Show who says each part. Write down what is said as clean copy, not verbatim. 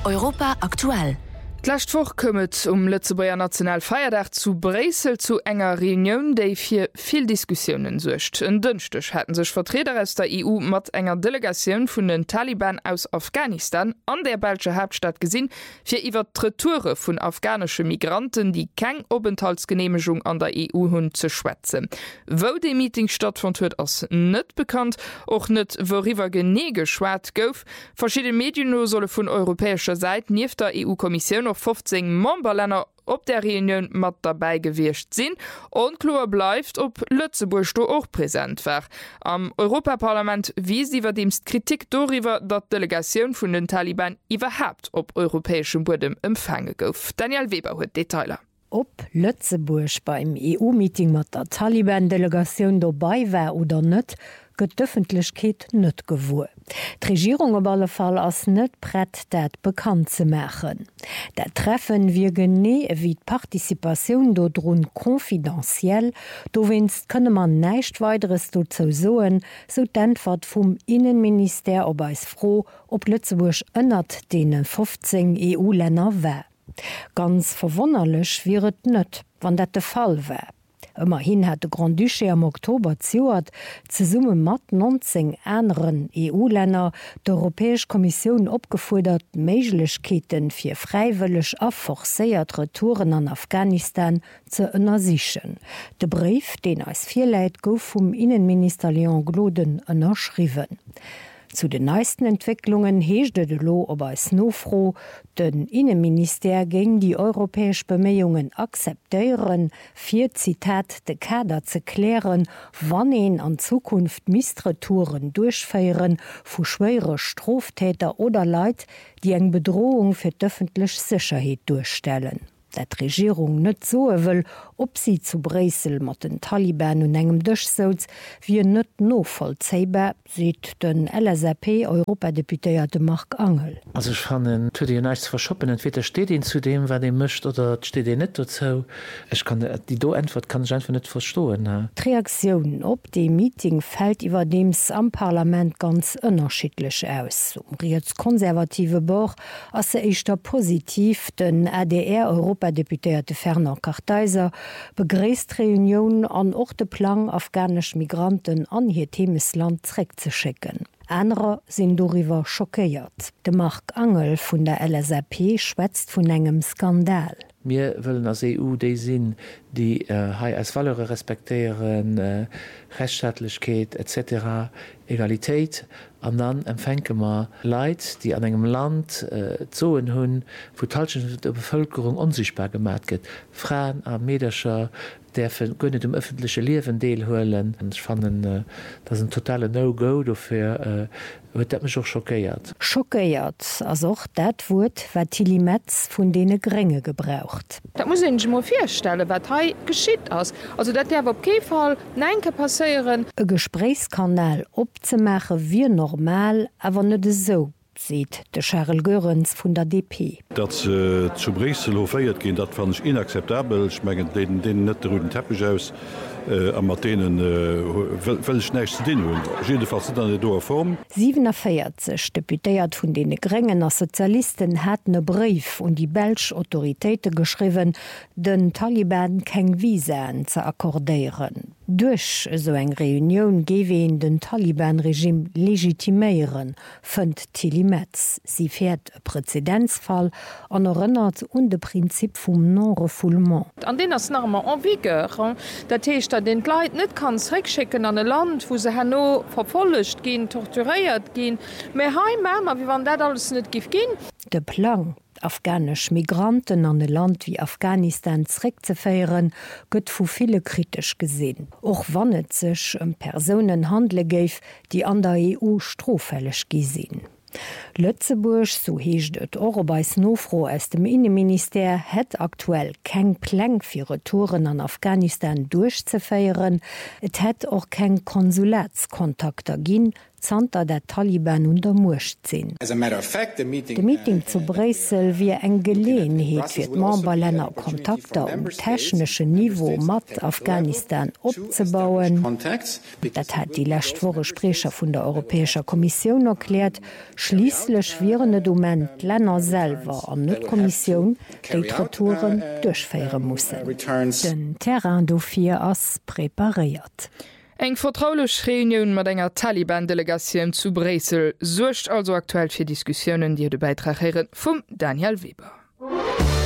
Speaker 1: Europa aktuell.
Speaker 2: Gleichwoch kommet Lützebauer Nationalfeiertag zu Bresel zu enger Reunion, déi fir viel Diskussionen sucht. En Dünchtech hätten sech Vertreter aus der EU mat enger Delegation vun den Taliban aus Afghanistan an der Belsche Hauptstadt gesinn, fir iwwer Retoure vun afghanische Migranten, die keng Aufenthaltsgenehmigung an der EU hunn ze schwätzen. Wo de Meeting stattfand huet ass net bekannt, och net woriwer gene geschwat gouf. Verschiedene Medien solle vun europäischer Seite nief der EU-Kommission noch 15 Memberländer op der Reunion mat dabei gewircht sinn und klar bleibt, ob Lützeburg do auch präsent war. Am Europaparlament wies iwwer demst Kritik darüber, dat Delegation vun den Taliban überhaupt op europäischem Boden empfange gouf. Daniel Weber huet Detailer.
Speaker 3: Ob Lützeburg beim EU-Meeting mat der Taliban-Delegation dabei war oder net, gëtt d'Öffentlichkeit net gewur. Die Regierung op alle Fall ass net brett dat bekannt ze machen. Dat Treffen wie gene wie d'Partizipation dodrun konfidenziell, do winst könne man neicht weiteres dozo soen, so d'Antwort vum Innenminister ob eis froh, ob Lützeburg ënnert denen 15 EU-Länder wär. Ganz verwonnerlech wieret net, wann dat de Fall wär. Immerhin hat de Grand Duché am Oktober zuert ze Summe mat 19 anderen EU-Länder d'Europäesch Kommission opgefordert, Méiglechkeeten fir freiwillig a forcéiert Retouren an Afghanistan ze ënnersichen. De Brief, den als Vierleit gouf vum Innenminister Leon Gloden ënnerschriwen. Zu den neuesten Entwicklungen heeschte de Lo ob als nofro, den Innenminister ging die europäisch Bemühungen akzeptieren, fir Zitat de Kader zu klären, wann an Zukunft Mistretouren durchfeieren, vu schwere Straftäter oder Leid, die eng Bedrohung für d'öffentliche Sicherheit durchstellen. Dat Regierung net so will, ob sie zu Bresel mat den Taliban und engem durchsauz, wie net no vollzeihbar, sieht den LSAP Europadeputéierte Marc Angel.
Speaker 4: Also ich fand die nichts verschoppen, entweder steht ihn zu dem, wer den mischt, oder steht ihn nicht dazu. Ich kann die Antwort kann ich einfach nicht verstehen. Ne?
Speaker 3: Die Reaktion op dem Meeting fällt über dems am Parlament ganz unterschiedlich aus. Jetzt konservative Bauch als ist positiv den ADR Europadeputéierte Ferner Karteiser begräst Reunion an Orteplan afghanisch Migranten an hier Themesland zurück zu schicken. Andere sind darüber schockiert. De Marc Angel von der LSAP schwätzt von engem Skandal.
Speaker 4: Wir wollen als EU die sinn, die als Valore respektieren, Rechtsstaatlichkeit etc., Egalität, und dann empfänken wir Leute, die an einem Land zoen hunn, wo teilweise der Bevölkerung unsichtbar gemacht wird. Frauen, Mädchen, der gönnet dem öffentliche Leben deelholen. Ich fand, das ist ein totaler No-Go dafür. Dat mich auch schockiert.
Speaker 3: Schockiert, also auch dat Wort, was Tilly Metz von denen Gränge gebraucht.
Speaker 2: Da muss ich mir vorstellen, was hier geschieht. Also, das darf auf keinen Fall nicht passieren.
Speaker 3: Ein Gesprächskanal abzumachen wie normal, aber nicht so, sieht der Charles Görens von der DP.
Speaker 5: Dat zu Bresel feiert gehen, das fand ich inakzeptabel. Ich meine, den nicht den roten Teppich aus. Am Martinen nächste Din hun. Jedenfalls an de doer Form.
Speaker 3: 47 Deputéiert vun de Grengener Sozialisten hat e Brief und die Belsch Autoritäten geschrieben, den Taliban keng Visen zu akkordéieren. Durch so eng Reunion gewen den Taliban-Regime legitimieren, fënd Tilly Metz. Sie fährt e Präzedenzfall an erinnert und de Prinzip vum Non-Refoulement.
Speaker 2: An den as normal en vigueur, dat heißt, den Leiit net kann zurückschicken an ein Land, wo se hanno verfolcht gin, torturiert gin. Me heim wie wann dat alles net gif gin.
Speaker 3: De Plan, afghanisch Migranten an ein Land wie Afghanistan zurückzuführen, gëtt vu viele kritisch gesehen. Och wann et sech Personen handle geif, die an der EU strohfällig gesinn. Lützeburg, so heescht et Eurobeis nofro aus dem Innenminister, het aktuell keng Plan fir Retouren an Afghanistan durchzufeieren. Et het auch keng Konsulatskontakter gin, Zter der Taliban untermurcht sinn. De Meeting zu Bresel wie eng Geleenheet fir d Memberlänner Kontakter technesche Niveau mat Afghanistan opzebauen. Dat hat die lächtwore Sprecher vun der Europäischer Kommission erklärt, schliesslech viren net Moment Lännerselver an Notkommission Retouren durchfeieren mussssen. Den Terrain dofir ass prepariert.
Speaker 2: Eng vertraulech Reunion mat enger Taliban-Delegatioun zu Bresel sucht also aktuell fir Diskussionen, die de Beitrag heieren vum Daniel Weber.